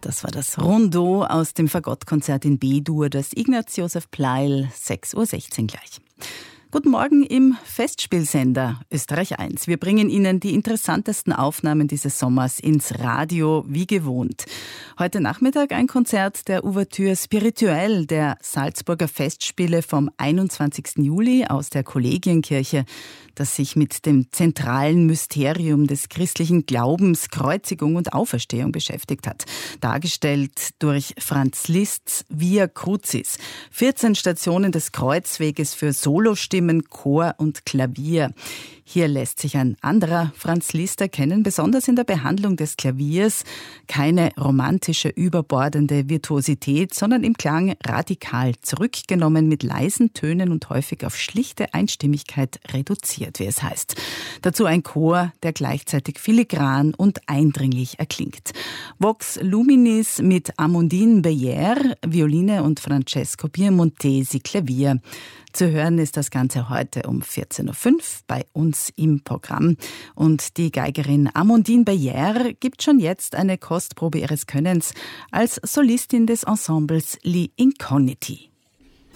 Das war das Rondeau aus dem Fagottkonzert in B-Dur, das Ignaz Josef Pleil, 6:16 Uhr gleich. Guten Morgen im Festspielsender Österreich 1. Wir bringen Ihnen die interessantesten Aufnahmen dieses Sommers ins Radio, wie gewohnt. Heute Nachmittag ein Konzert der Ouverture Spirituelle der Salzburger Festspiele vom 21. Juli aus der Kollegienkirche, das sich mit dem zentralen Mysterium des christlichen Glaubens, Kreuzigung und Auferstehung beschäftigt hat. Dargestellt durch Franz Liszt's Via Crucis. 14 Stationen des Kreuzweges für Solostimmen, Chor und Klavier. Hier lässt sich ein anderer Franz Liszt erkennen, besonders in der Behandlung des Klaviers. Keine romantische, überbordende Virtuosität, sondern im Klang radikal zurückgenommen, mit leisen Tönen und häufig auf schlichte Einstimmigkeit reduziert, wie es heißt. Dazu ein Chor, der gleichzeitig filigran und eindringlich erklingt. Vox Luminis mit Amandine Beyer, Violine und Francesco Piemontesi, Klavier. Zu hören ist das Ganze heute um 14:05 Uhr bei uns im Programm. Und die Geigerin Amandine Beyer gibt schon jetzt eine Kostprobe ihres Könnens als Solistin des Ensembles Li Incogniti.